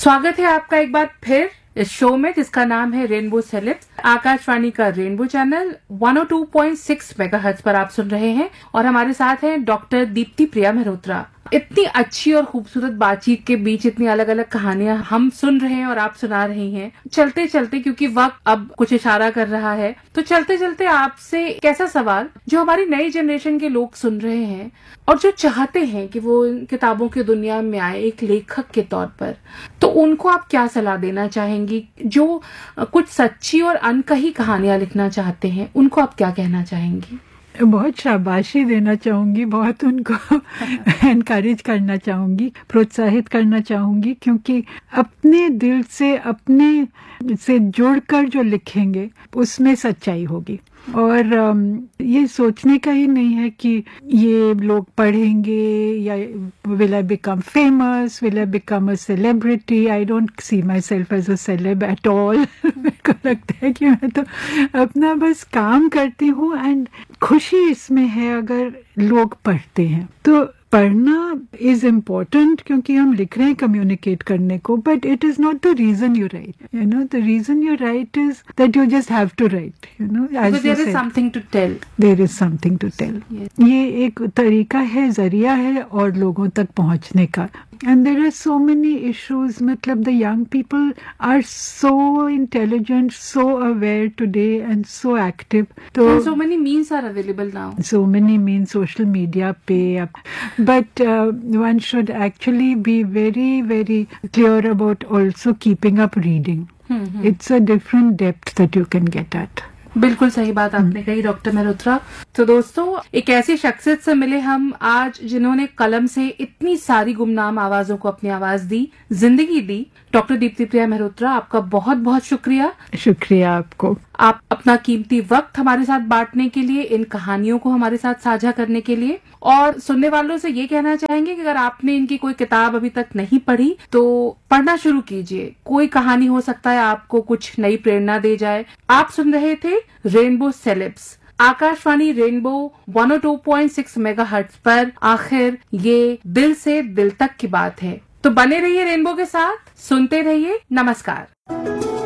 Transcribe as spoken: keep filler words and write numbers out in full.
स्वागत है आपका एक बार फिर इस शो में जिसका नाम है रेनबो सेलेब्स। आकाशवाणी का रेनबो चैनल एक सौ दो पॉइंट छह मेगाहर्ट्ज पर आप सुन रहे हैं और हमारे साथ हैं डॉक्टर दीप्ति प्रिया मेहरोत्रा। इतनी अच्छी और खूबसूरत बातचीत के बीच इतनी अलग अलग कहानियां हम सुन रहे हैं और आप सुना रही हैं। चलते चलते, क्योंकि वक्त अब कुछ इशारा कर रहा है, तो चलते चलते आपसे एक ऐसा सवाल जो हमारी नई जनरेशन के लोग सुन रहे हैं और जो चाहते हैं कि वो किताबों की दुनिया में आए एक लेखक के तौर पर, तो उनको आप क्या सलाह देना चाहेंगी? जो कुछ सच्ची और अनकही कहानियां लिखना चाहते हैं, उनको आप क्या कहना चाहेंगी? बहुत शाबाशी देना चाहूंगी, बहुत उनको एनकरेज करना चाहूंगी, प्रोत्साहित करना चाहूंगी, क्योंकि अपने दिल से, अपने से जुड़कर जो लिखेंगे उसमें सच्चाई होगी। और ये सोचने का ही नहीं है कि ये लोग पढ़ेंगे या will I become famous, will I become a celebrity. I don't see my self as a celeb at all. मेरे को लगता है कि मैं तो अपना बस काम करती हूँ एंड खुशी इसमें है अगर लोग पढ़ते हैं। तो पढ़ना इज इम्पोर्टेंट क्योंकि हम लिख रहे हैं कम्युनिकेट करने को, but it is not the reason you right. You know, the reason you right is that you just have to right. You know, as there is something to tell, there is something to tell. ये एक तरीका है, जरिया है और लोगों तक पहुंचने का। And there are so many issues. मतलब the young people are so intelligent, so aware today, and so active. So, and so many means are available now. So many means, social media, pay up. But uh, one should actually be very, very clear about also keeping up reading. Mm-hmm. It's a different depth that you can get at. बिल्कुल सही बात आपने कही doctor Mehrotra. तो दोस्तों, एक ऐसी शख्सियत से मिले हम आज जिन्होंने कलम से इतनी सारी गुमनाम आवाजों को अपनी आवाज दी, जिंदगी दी। डॉक्टर दीप्ति प्रिया मेहरोत्रा, आपका बहुत बहुत शुक्रिया। शुक्रिया आपको, आप अपना कीमती वक्त हमारे साथ बांटने के लिए, इन कहानियों को हमारे साथ साझा करने के लिए। और सुनने वालों से ये कहना चाहेंगे कि अगर आपने इनकी कोई किताब अभी तक नहीं पढ़ी तो पढ़ना शुरू कीजिए। कोई कहानी हो सकता है आपको कुछ नई प्रेरणा दे जाए। आप सुन रहे थे रेनबो सेलेब्स, आकाशवाणी रेनबो एक सौ दो पॉइंट छह मेगाहर्ट्ज पर। आखिर ये दिल से दिल तक की बात है। तो बने रहिए रेनबो के साथ, सुनते रहिए। नमस्कार।